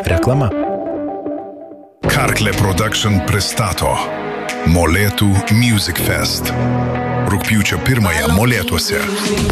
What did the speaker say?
Reklama. Karklė Production pristato Molėtų Music Fest. Rugpjūčio 1 Molėtuose.